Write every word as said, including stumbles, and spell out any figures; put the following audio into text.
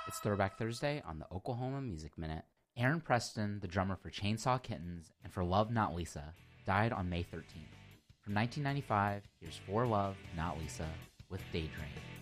It's Throwback Thursday on the Oklahoma Music Minute. Aaron Preston, the drummer for Chainsaw Kittens and for Love Not Lisa, died on May thirteenth. From nineteen ninety-five, here's For Love Not Lisa with Daydream.